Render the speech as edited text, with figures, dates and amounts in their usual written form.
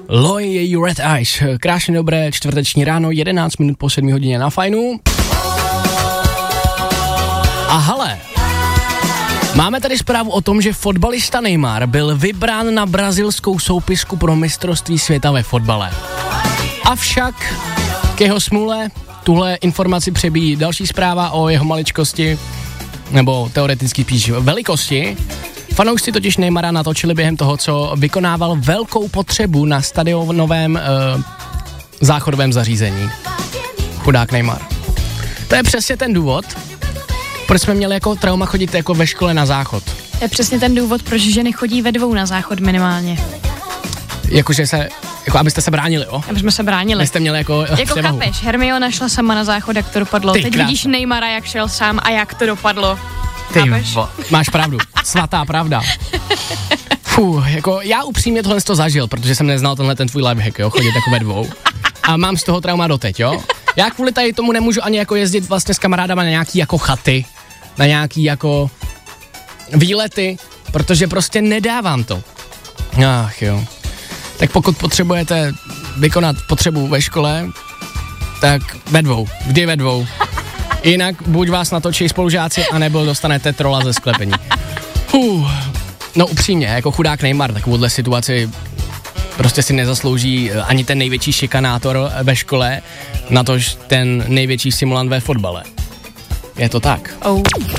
Loy Red Eyes. Krásně dobré čtvrteční ráno, 11 minut po 7 hodině na Fajnu. A hele, máme tady zprávu o tom, že fotbalista Neymar byl vybrán na brazilskou soupisku pro mistrovství světa ve fotbale. Avšak k jeho smůle tuhle informaci přebíjí další zpráva o jeho maličkosti, nebo teoreticky spíš velikosti. Fanoušci totiž Neymara natočili během toho, co vykonával velkou potřebu na stadionovém záchodovém zařízení. Chudák Neymar. To je přesně ten důvod, proč jsme měli jako trauma chodit jako ve škole na záchod. To je přesně ten důvod, proč ženy chodí ve dvou na záchod minimálně. Jakože se, jako abyste se bránili, jo? Aby jsme se bránili. Abyste měli jako převahu. Chápeš, Hermiona šla sama na záchod, jak to dopadlo. Ty teď krásne. Vidíš Neymara, jak šel sám a jak to dopadlo. Máš pravdu, svatá pravda. Jako já upřímně tohle to zažil, protože jsem neznal tenhle ten tvůj lifehack, jo, chodit jako ve dvou. A mám z toho trauma doteď, jo. Já kvůli tady tomu nemůžu ani jako jezdit vlastně s kamarádama na nějaký jako chaty, na nějaký jako výlety, protože prostě nedávám to. Ach jo. Tak pokud potřebujete vykonat potřebu ve škole, tak ve dvou, vždy ve dvou. Jinak buď vás natočí spolužáci, anebo dostanete trola ze sklepení. No upřímně, jako chudák Neymar takovouhle situaci prostě si nezaslouží ani ten největší šikanátor ve škole, natož ten největší simulant ve fotbale. Je to tak.